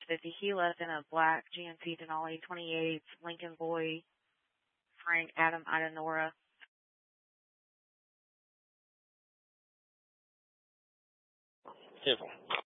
650. He left in a black GMC Denali 28, Lincoln Boy, Frank, Adam, Ida, Nora. Careful.